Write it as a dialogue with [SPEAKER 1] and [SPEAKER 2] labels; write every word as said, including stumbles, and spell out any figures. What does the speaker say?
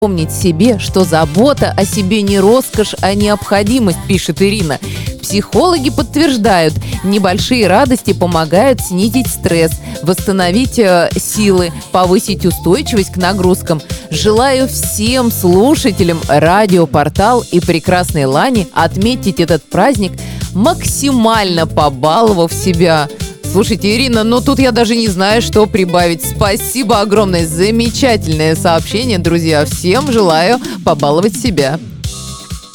[SPEAKER 1] Помнить себе, что забота о себе не роскошь, а необходимость, пишет Ирина. Психологи подтверждают, небольшие радости помогают снизить стресс, восстановить э, силы, повысить устойчивость к нагрузкам. Желаю всем слушателям радиопортал и прекрасной Лани отметить этот праздник, максимально побаловав себя. Слушайте, Ирина, ну тут я даже не знаю, что прибавить. Спасибо огромное, замечательное сообщение, друзья. Всем желаю побаловать себя.